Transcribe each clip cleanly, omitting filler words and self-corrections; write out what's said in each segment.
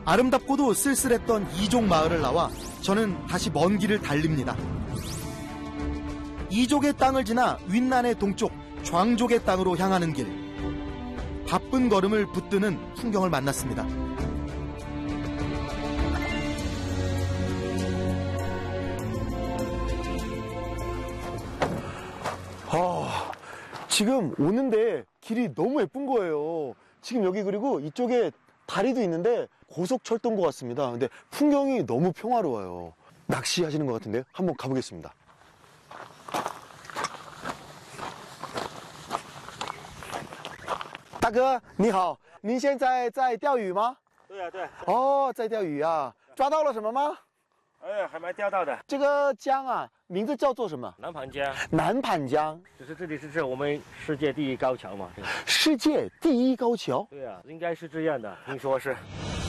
아름답고도 쓸쓸했던 이족 마을을 나와 저는 다시 먼 길을 달립니다. 이족의 땅을 지나 윈난의 동쪽 좌족의 땅으로 향하는 길. 바쁜 걸음을 붙드는 풍경을 만났습니다. 지금 오는데 길이 너무 예쁜 거예요. 지금 여기 그리고 이쪽에 다리도 있는데 고속철도인 것 같습니다. 근데 풍경이 너무 평화로워요. 낚시하시는 것 같은데요? 한번 가보겠습니다.大哥你好，您现在在钓鱼吗？ 对啊，对。 哦，在钓鱼啊，抓到了什么吗？ 还没钓到的。 这个江啊，名字叫做什么？ 南盘江。 南盘江， 就是这里是我们世界第一高桥嘛。 世界第一高桥？ 对啊，应该是这样的，听说是。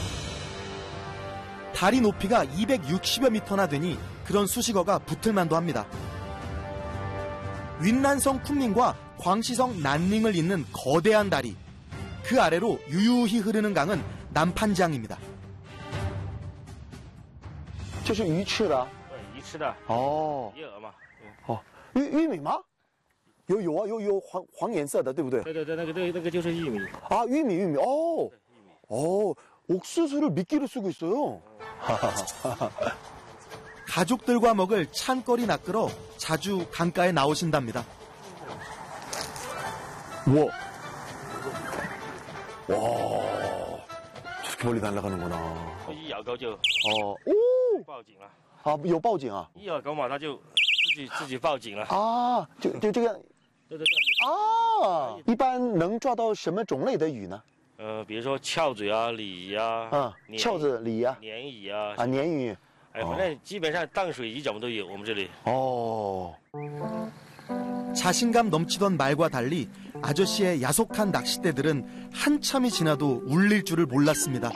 다리 높이가 260여 미터나 되니 그런 수식어가 붙을만도 합니다. 윈난성 쿤밍과 광시성 난닝을 잇는 거대한 다리. 그 아래로 유유히 흐르는 강은 남판장입니다. 这是鱼吃的？ 对，鱼吃的。 哦， 鱼饵嘛。 哦，玉米吗？有黄颜色的，对不对？ 对，那个就是玉米。 啊，玉米哦。哦， 옥수수를 미끼로 쓰고 있어요. 가족들과 먹을 찬거리 낚으러 자주 강가에 나오신답니다. 우와. 와, 저렇게 멀리 날아가는구나. 一咬钩就 오 报警了。 啊，有报警啊？ 一咬钩嘛，他就自己报警了。 啊，就这个。 对。 啊，一般能抓到什么种类的鱼呢？ 比如说翘嘴啊、鲤鱼啊， 翘子、鲤啊， 鲶鱼啊， 鲶鱼， 反正基本上淡水鱼种都有，我们这里。 자신감 넘치던 말과 달리 아저씨의 야속한 낚싯대들은 한참이 지나도 울릴 줄을 몰랐습니다.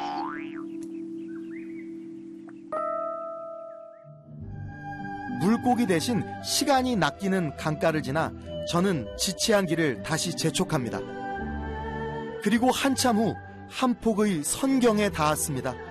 물고기 대신 시간이 낚이는 강가를 지나 저는 지체한 길을 다시 재촉합니다. 그리고 한참 후 한 폭의 선경에 닿았습니다.